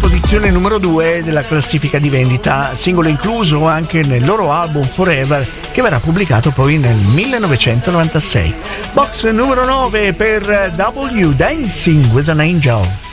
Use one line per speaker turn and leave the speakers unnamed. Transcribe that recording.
posizione numero 2 della classifica di vendita, singolo incluso anche nel loro album Forever, che verrà pubblicato poi nel 1996. Box numero 9 per W, Dancing with an Angel.